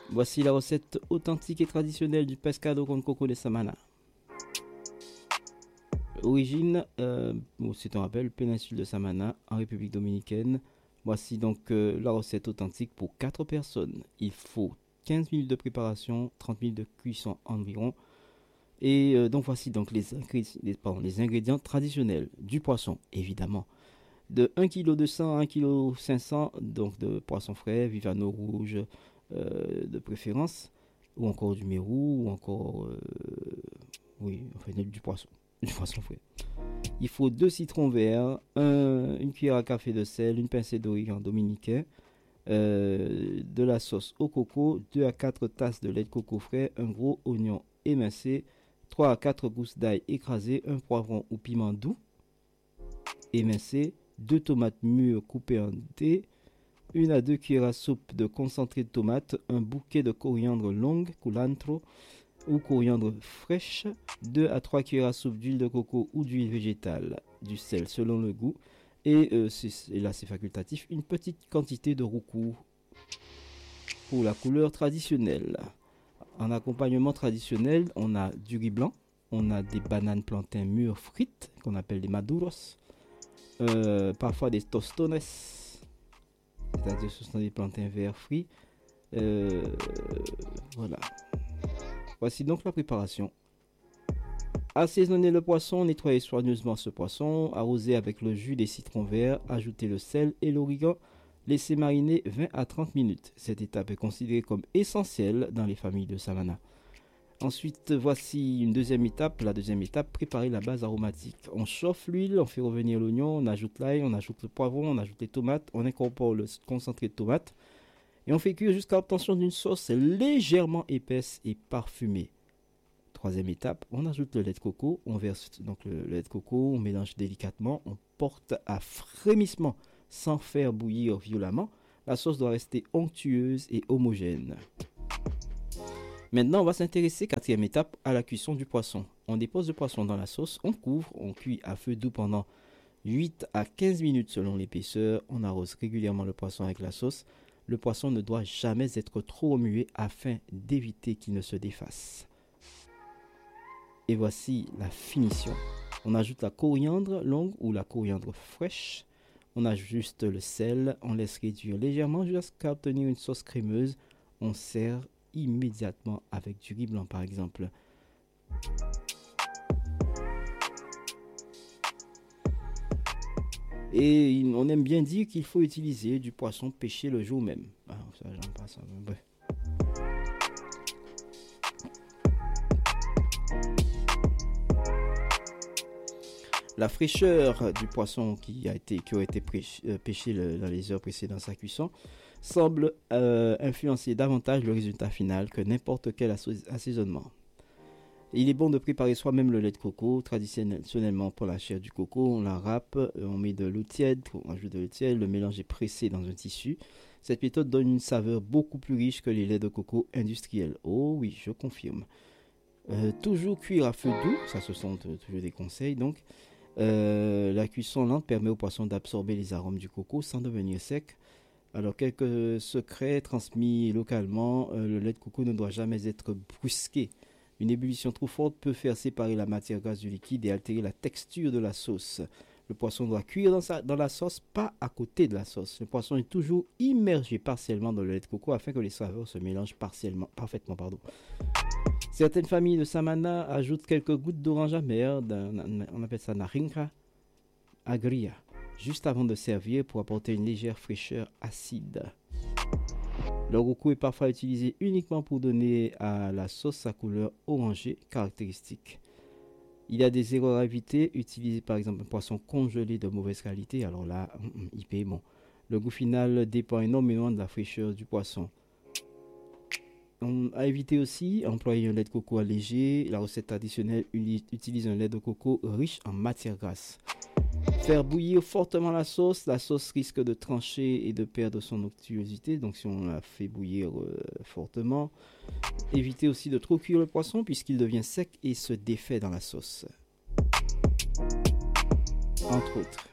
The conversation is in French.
Voici la recette authentique et traditionnelle du pescado con coco de Samana. Origine, c'est un rappel, péninsule de Samana, en République Dominicaine. Voici donc la recette authentique pour 4 personnes. Il faut 15 minutes de préparation, 30 minutes de cuisson environ. Et donc voici donc les ingrédients traditionnels du poisson, évidemment. De 1 kg de sang à 1 kg 500, donc de poisson frais, vivano rouge de préférence, ou encore du mérou, ou encore du poisson frais. Il faut 2 citrons verts, une cuillère à café de sel, une pincée d'origan dominicain, de la sauce au coco, 2 à 4 tasses de lait de coco frais, un gros oignon émincé, 3 à 4 gousses d'ail écrasées, un poivron ou piment doux émincé, 2 tomates mûres coupées en dés, 1 à 2 cuillères à soupe de concentré de tomate, un bouquet de coriandre longue, culantro, ou coriandre fraîche, 2 à 3 cuillères à soupe d'huile de coco ou d'huile végétale, du sel selon le goût, et là c'est facultatif, une petite quantité de roucou pour la couleur traditionnelle. En accompagnement traditionnel, on a du riz blanc, on a des bananes plantains mûres frites, qu'on appelle des maduros, parfois des tostones, c'est-à-dire ce sont des plantains verts frits. Voilà. Voici donc la préparation. Assaisonner le poisson, nettoyer soigneusement ce poisson, arroser avec le jus des citrons verts, ajouter le sel et l'origan, laisser mariner 20 à 30 minutes. Cette étape est considérée comme essentielle dans les familles de Samana. Ensuite, voici une deuxième étape. La deuxième étape, préparer la base aromatique. On chauffe l'huile, on fait revenir l'oignon, on ajoute l'ail, on ajoute le poivron, on ajoute les tomates, on incorpore le concentré de tomate et on fait cuire jusqu'à l'obtention d'une sauce légèrement épaisse et parfumée. Troisième étape, on ajoute le lait de coco, on verse donc le lait de coco, on mélange délicatement, on porte à frémissement sans faire bouillir violemment. La sauce doit rester onctueuse et homogène. Maintenant, on va s'intéresser, quatrième étape, à la cuisson du poisson. On dépose le poisson dans la sauce, on couvre, on cuit à feu doux pendant 8 à 15 minutes selon l'épaisseur. On arrose régulièrement le poisson avec la sauce. Le poisson ne doit jamais être trop remué afin d'éviter qu'il ne se défasse. Et voici la finition. On ajoute la coriandre longue ou la coriandre fraîche. On ajuste le sel, on laisse réduire légèrement jusqu'à obtenir une sauce crémeuse. On sert immédiatement avec du riz blanc par exemple. Et on aime bien dire qu'il faut utiliser du poisson pêché le jour même. Ah, ça, j'en passe. Bref. La fraîcheur du poisson qui a été pêché dans les heures précédant sa cuisson semble influencer davantage le résultat final que n'importe quel assaisonnement. Il est bon de préparer soi-même le lait de coco. Traditionnellement, pour la chair du coco, on la râpe, on met de l'eau tiède, on ajoute de l'eau tiède, le mélange est pressé dans un tissu. Cette méthode donne une saveur beaucoup plus riche que les laits de coco industriels. Oh oui, je confirme. Toujours cuire à feu doux, ça ce sont toujours des conseils donc. La cuisson lente permet au poisson d'absorber les arômes du coco sans devenir sec. Alors, quelques secrets transmis localement, le lait de coco ne doit jamais être brusqué. Une ébullition trop forte peut faire séparer la matière grasse du liquide et altérer la texture de la sauce. Le poisson doit cuire dans la sauce, pas à côté de la sauce. Le poisson est toujours immergé partiellement dans le lait de coco afin que les saveurs se mélangent parfaitement. Certaines familles de Samana ajoutent quelques gouttes d'orange amère, on appelle ça naringa agria, juste avant de servir pour apporter une légère fraîcheur acide. Le roucou est parfois utilisé uniquement pour donner à la sauce sa couleur orangée caractéristique. Il y a des erreurs à éviter, utiliser par exemple un poisson congelé de mauvaise qualité, alors là, il paye bon. Le goût final dépend énormément de la fraîcheur du poisson. À éviter aussi, employer un lait de coco allégé. La recette traditionnelle utilise un lait de coco riche en matière grasse. Faire bouillir fortement la sauce risque de trancher et de perdre son onctuosité, donc si on la fait bouillir fortement. Évitez aussi de trop cuire le poisson puisqu'il devient sec et se défait dans la sauce. Entre autres.